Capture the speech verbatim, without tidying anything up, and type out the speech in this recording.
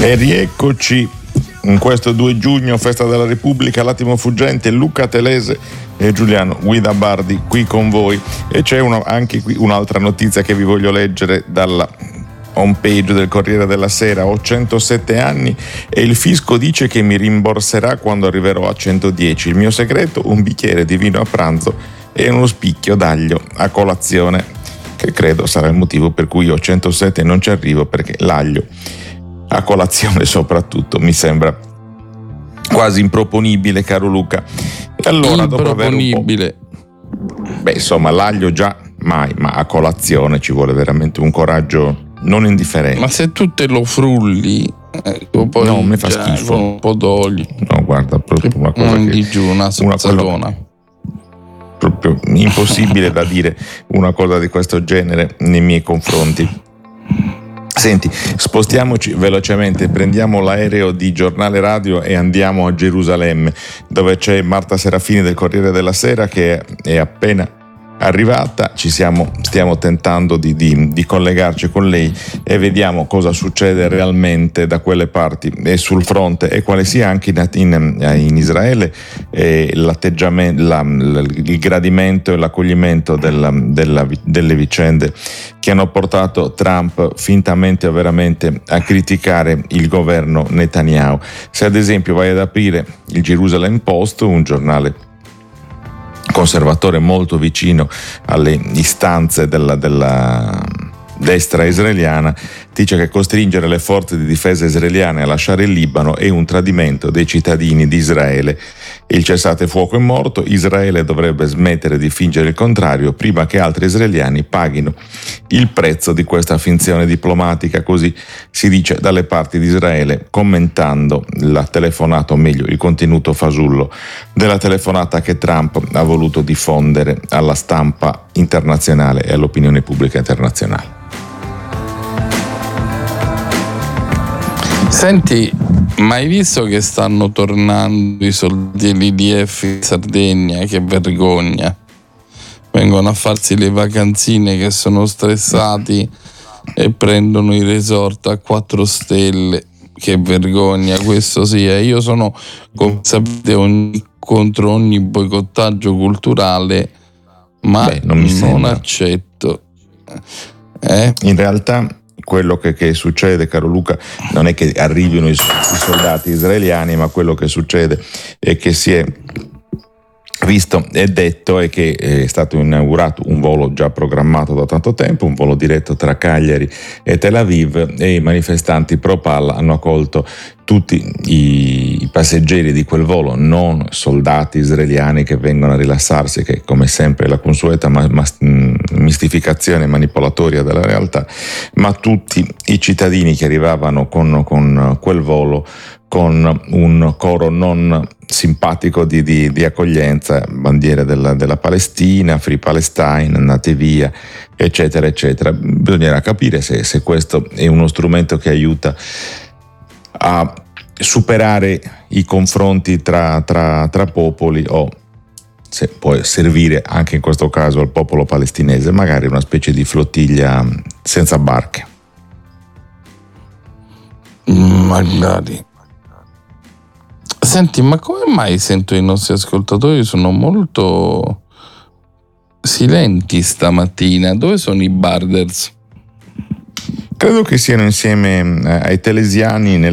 E rieccoci in questo due giugno, festa della Repubblica, l'attimo fuggente, Luca Telese e Giuliano Guidabardi qui con voi. E c'è una, anche qui un'altra notizia che vi voglio leggere dalla homepage del Corriere della Sera. Ho centosette anni e il fisco dice che mi rimborserà quando arriverò a centodieci. Il mio segreto: un bicchiere di vino a pranzo e uno spicchio d'aglio a colazione, che credo sarà il motivo per cui io ho centosette e non ci arrivo, perché l'aglio a colazione soprattutto mi sembra quasi improponibile, caro Luca. E allora, dopo aver un po'... beh, insomma, l'aglio già mai, ma a colazione ci vuole veramente un coraggio non indifferente. Ma se tu te lo frulli, ecco, poi no, mi fa schifo. Un po' d'olio. No, guarda, proprio una cosa non che di giù, una salsatona. Proprio impossibile da dire una cosa di questo genere nei miei confronti. Senti, spostiamoci velocemente, prendiamo l'aereo di Giornale Radio e andiamo a Gerusalemme, dove c'è Marta Serafini del Corriere della Sera, che è appena arrivata. Ci siamo, stiamo tentando di, di, di collegarci con lei e vediamo cosa succede realmente da quelle parti e sul fronte, e quale sia anche in, in, in Israele eh, l'atteggiamento, la, il gradimento e l'accoglimento della, della, delle vicende che hanno portato Trump fintamente o veramente a criticare il governo Netanyahu. Se ad esempio vai ad aprire il Jerusalem Post, un giornale conservatore molto vicino alle istanze della, della destra israeliana, dice che costringere le forze di difesa israeliane a lasciare il Libano è un tradimento dei cittadini di Israele. Il cessate fuoco è morto, Israele dovrebbe smettere di fingere il contrario prima che altri israeliani paghino il prezzo di questa finzione diplomatica, così si dice dalle parti di Israele, commentando la telefonata, o meglio il contenuto fasullo della telefonata che Trump ha voluto diffondere alla stampa internazionale e all'opinione pubblica internazionale. Senti, ma hai visto che stanno tornando i soldati dell'I D F in Sardegna? Che vergogna! Vengono a farsi le vacanzine che sono stressati e prendono i resort a quattro stelle. Che vergogna, questo sì. Io sono, come sapete, ogni, contro ogni boicottaggio culturale, ma Beh, non, mi non accetto. Eh? In realtà quello che, che succede, caro Luca, non è che arrivino i, i soldati israeliani, ma quello che succede è che si è visto e detto è che è stato inaugurato un volo già programmato da tanto tempo, un volo diretto tra Cagliari e Tel Aviv, e i manifestanti pro-Pal hanno accolto tutti i, i passeggeri di quel volo, non soldati israeliani che vengono a rilassarsi, che come sempre è la consueta ma, ma, mistificazione manipolatoria della realtà, ma tutti i cittadini che arrivavano con, con quel volo, con un coro non simpatico di, di, di accoglienza, bandiere della, della Palestina, Free Palestine, andate via, eccetera, eccetera. Bisognerà capire se, se questo è uno strumento che aiuta a superare i confronti tra, tra, tra popoli, o se può servire anche in questo caso al popolo palestinese, magari una specie di flottiglia senza barche. Magari. Senti, ma come mai sento i nostri ascoltatori sono molto silenti stamattina? Dove sono i Barders? Credo che siano insieme ai telesiani nel